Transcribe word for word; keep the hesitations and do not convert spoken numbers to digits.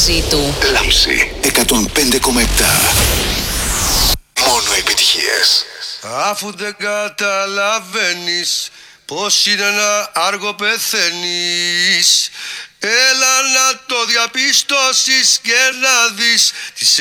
μαζί του. Λάμψη εκατόν πέντε κόμμα επτά. Μόνο επιτυχίες. Αφού δεν καταλαβαίνεις πως είναι να άργο πεθαίνεις, έλα να το διαπιστώσεις και να δεις τις